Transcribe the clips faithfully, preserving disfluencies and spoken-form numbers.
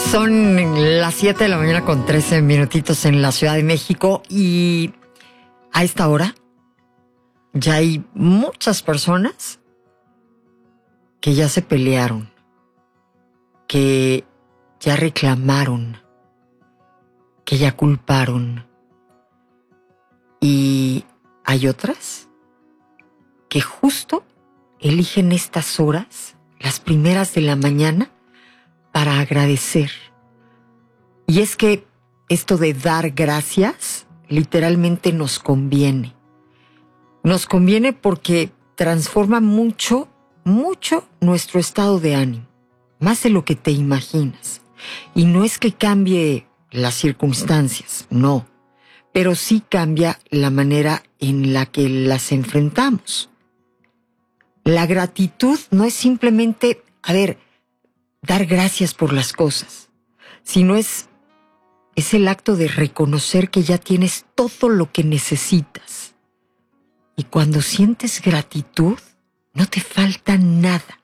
Son las siete de la mañana con trece minutitos en la Ciudad de México y a esta hora ya hay muchas personas que ya se pelearon, que ya reclamaron, que ya culparon, y hay otras que justo eligen estas horas, las primeras de la mañana, para agradecer. Y es que esto de dar gracias literalmente nos conviene. Nos conviene porque transforma mucho, mucho nuestro estado de ánimo, más de lo que te imaginas. Y no es que cambie las circunstancias, no, pero sí cambia la manera en la que las enfrentamos. La gratitud no es simplemente, a ver, dar gracias por las cosas, sino es, es el acto de reconocer que ya tienes todo lo que necesitas. Y cuando sientes gratitud, no te falta nada.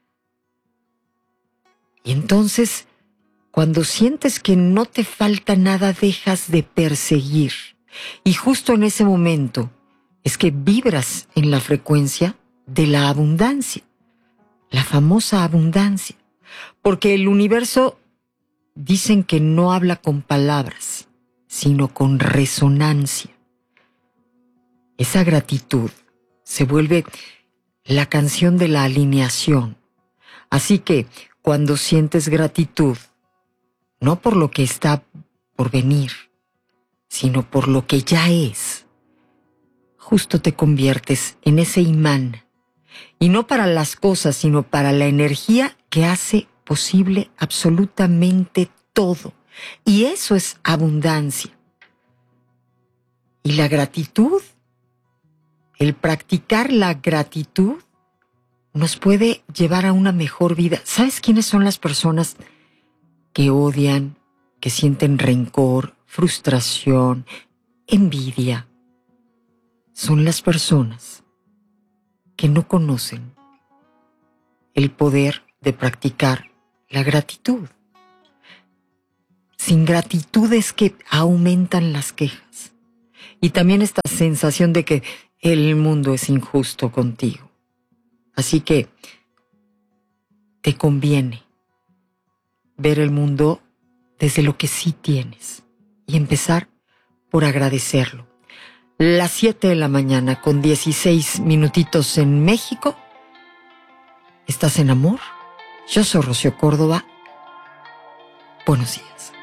Y entonces, cuando sientes que no te falta nada, dejas de perseguir. Y justo en ese momento es que vibras en la frecuencia de la abundancia, la famosa abundancia. Porque el universo dicen que no habla con palabras, sino con resonancia. Esa gratitud se vuelve la canción de la alineación. Así que cuando sientes gratitud, no por lo que está por venir, sino por lo que ya es, justo te conviertes en ese imán. Y no para las cosas, sino para la energía que hace posible absolutamente todo. Y eso es abundancia. Y la gratitud, el practicar la gratitud, nos puede llevar a una mejor vida. ¿Sabes quiénes son las personas que odian, que sienten rencor, frustración, envidia? Son las personas que no conocen el poder de practicar la gratitud. Sin gratitud es que aumentan las quejas. Y también esta sensación de que el mundo es injusto contigo. Así que te conviene ver el mundo desde lo que sí tienes y empezar por agradecerlo. Las siete de la mañana con dieciséis minutitos en México. ¿Estás en amor? Yo soy Rocío Córdoba. Buenos días.